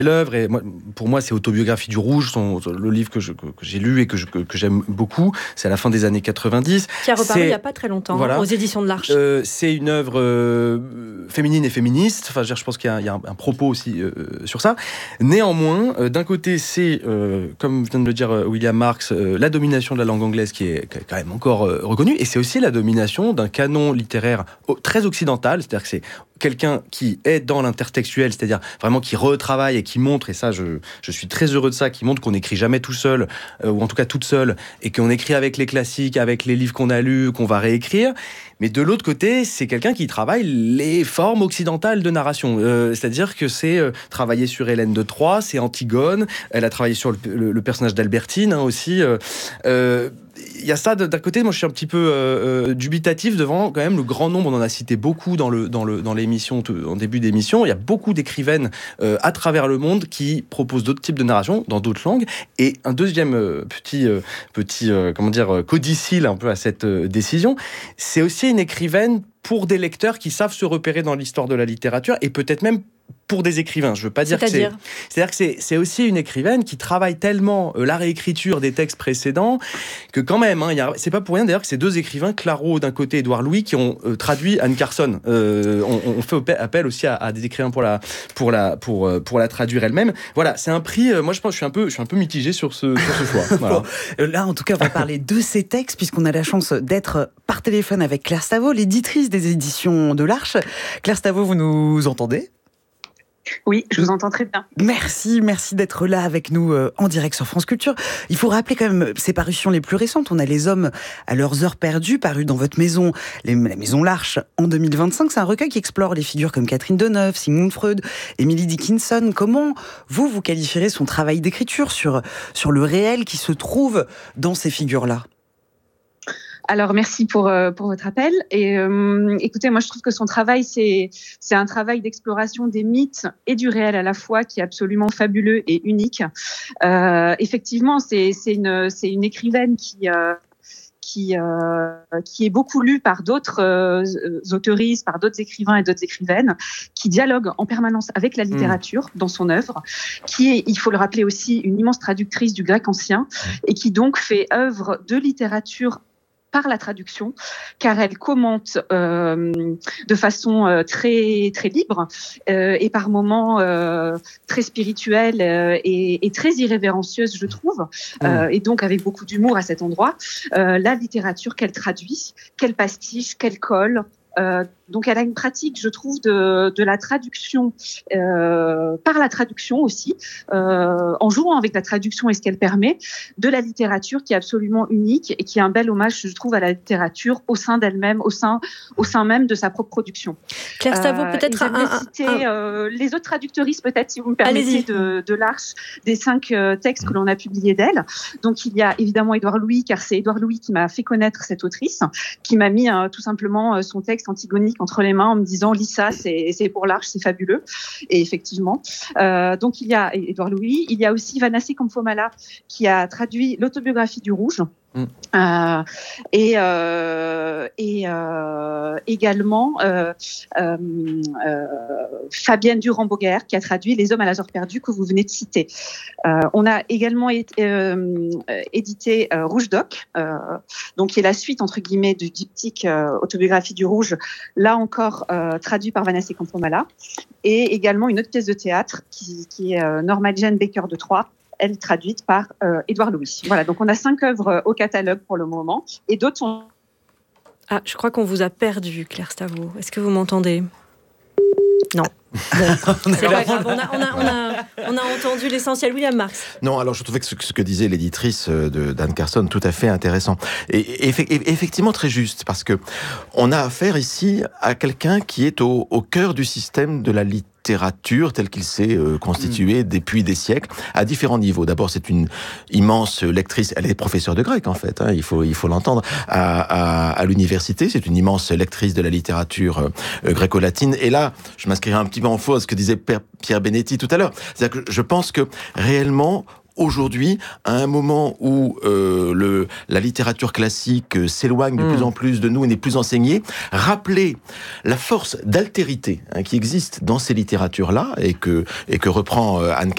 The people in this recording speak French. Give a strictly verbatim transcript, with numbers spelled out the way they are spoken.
l'œuvre, et moi, pour moi, c'est Autobiographie du Rouge, son, le livre que, je, que, que j'ai lu et que, je, que, que j'aime beaucoup. C'est à la fin des années quatre-vingt-dix. Qui a reparu c'est, il n'y a pas très longtemps, voilà, aux éditions de l'Arche. Euh, c'est une œuvre euh, féminine et féministe. Enfin, je pense qu'il y a, il y a un, un propos aussi euh, sur ça. Néanmoins, euh, d'un côté, c'est, euh, comme vient de le dire William Marx, euh, la domination de la langue anglaise qui est quand même encore euh, reconnue. Et c'est aussi la domination d'un canon littéraire très occidental. C'est-à-dire que c'est quelqu'un qui est dans l'intertextuel, c'est-à-dire vraiment qui retravaille et qui montre, et ça je, je suis très heureux de ça, qui montre qu'on n'écrit jamais tout seul, euh, ou en tout cas toute seule, et qu'on écrit avec les classiques, avec les livres qu'on a lus, qu'on va réécrire. Mais de l'autre côté, c'est quelqu'un qui travaille les formes occidentales de narration. Euh, c'est-à-dire que c'est euh, travailler sur Hélène de Troie, c'est Antigone, elle a travaillé sur le, le, le personnage d'Albertine hein, aussi. Euh, euh, il y a ça d'un côté, moi je suis un petit peu euh, euh, dubitatif devant quand même le grand nombre, on en a cité beaucoup dans, le, dans, le, dans l'émission, en début d'émission, il y a beaucoup d'écrivaines euh, à travers le monde qui proposent d'autres types de narration dans d'autres langues. Et un deuxième euh, petit, euh, petit euh, comment dire, codicile un peu à cette euh, décision, c'est aussi une écrivaine pour des lecteurs qui savent se repérer dans l'histoire de la littérature et peut-être même pour des écrivains. Je veux pas dire C'est-à-dire que c'est... C'est-à-dire que c'est, c'est aussi une écrivaine qui travaille tellement euh, la réécriture des textes précédents que quand même, hein, y a... c'est pas pour rien d'ailleurs que ces deux écrivains, Clairaut d'un côté, Édouard Louis, qui ont euh, traduit Anne Carson. Euh, on, on fait appel aussi à, à des écrivains pour la, pour la, pour, euh, pour la traduire elle-même. Voilà, c'est un prix. Euh, moi, je pense, je suis un peu, je suis un peu mitigé sur ce, sur ce choix. Voilà. Bon, là, en tout cas, on va parler de ces textes puisqu'on a la chance d'être par téléphone avec Claire Stavo, l'éditrice des éditions de l'Arche. Claire Stavo, vous nous entendez ? Oui, je vous entends très bien. Merci, merci d'être là avec nous euh, en direct sur France Culture. Il faut rappeler quand même ces parutions les plus récentes. On a Les Hommes à leurs heures perdues, paru dans votre maison, les, la maison L'Arche, en deux mille vingt-cinq. C'est un recueil qui explore les figures comme Catherine Deneuve, Sigmund Freud, Emily Dickinson. Comment vous, vous qualifierez son travail d'écriture sur, sur le réel qui se trouve dans ces figures-là ? Alors merci pour euh, pour votre appel et euh, écoutez, moi je trouve que son travail c'est c'est un travail d'exploration des mythes et du réel à la fois qui est absolument fabuleux et unique. Euh, effectivement, c'est c'est une c'est une écrivaine qui euh, qui euh, qui est beaucoup lue par d'autres euh, auteuristes, par d'autres écrivains et d'autres écrivaines, qui dialoguent en permanence avec la littérature mmh. dans son œuvre, qui est, il faut le rappeler aussi, une immense traductrice du grec ancien et qui donc fait œuvre de littérature par la traduction, car elle commente euh, de façon euh, très très libre euh, et par moments euh, très spirituelle euh, et, et très irrévérencieuse, je trouve, mmh. euh, et donc avec beaucoup d'humour à cet endroit, euh, la littérature qu'elle traduit, qu'elle pastiche, qu'elle colle. Euh, donc elle a une pratique, je trouve, de, de la traduction euh, par la traduction aussi, euh, en jouant avec la traduction et ce qu'elle permet, de la littérature qui est absolument unique et qui est un bel hommage, je trouve, à la littérature au sein d'elle-même, au sein, au sein même de sa propre production. Claire Stavo, euh, peut-être un, un, citer un... Euh, les autres traductrices, peut-être, si vous me permettez, de, de l'Arche, des cinq euh, textes que l'on a publiés d'elle. Donc il y a évidemment Édouard Louis, car c'est Édouard Louis qui m'a fait connaître cette autrice, qui m'a mis euh, tout simplement euh, son texte antigonique entre les mains en me disant « lis ça, c'est, c'est pour l'Arche, c'est fabuleux ». Et effectivement. Euh, donc il y a Édouard Louis, il y a aussi Vanassi Komfomala qui a traduit l'Autobiographie du Rouge. Mmh. Euh, et euh, et euh, également euh, euh, euh, Fabienne Durand-Boguer qui a traduit Les Hommes à l'heure perdue que vous venez de citer. Euh, on a également é- euh, édité euh, Rouge Doc, euh, donc qui est la suite entre guillemets du diptyque euh, Autobiographie du Rouge, là encore euh, traduit par Vanassi Komfomala, et également une autre pièce de théâtre qui, qui est euh, Norma Jane Baker de Troyes, elle traduite par euh, Édouard Louis. Voilà, donc on a cinq œuvres au catalogue pour le moment, et d'autres sont... Ah, je crois qu'on vous a perdu, Claire Stavo. Est-ce que vous m'entendez ? Non. Bon, c'est pas grave, on a, on, a, on, a, on a entendu l'essentiel. William Marx. Non, alors je trouvais que ce, ce que disait l'éditrice de, d'Anne Carson, tout à fait intéressant. Et, et, et effectivement très juste, parce que on a affaire ici à quelqu'un qui est au, au cœur du système de la littérature tel qu'il s'est euh, constitué mmh. depuis des siècles, à différents niveaux. D'abord, c'est une immense lectrice, elle est professeure de grec en fait, hein, il faut, il faut l'entendre, à, à, à l'université, c'est une immense lectrice de la littérature euh, gréco-latine. Et là, je m'inscrirai un petit peu en faux à ce que disait Pierre Benetti tout à l'heure. C'est-à-dire que je pense que réellement, aujourd'hui, à un moment où euh, le, la littérature classique euh, s'éloigne de mmh. plus en plus de nous et n'est plus enseignée, rappeler la force d'altérité hein, qui existe dans ces littératures-là et que, et que reprend euh, Anne